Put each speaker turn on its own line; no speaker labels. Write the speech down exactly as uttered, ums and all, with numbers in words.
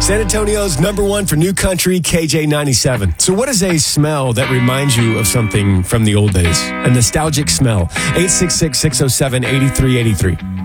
San Antonio's number one for new country, K J ninety-seven. So what is a smell that reminds you of something from the old days? A nostalgic smell. eight six six, six oh seven, eight three eight three.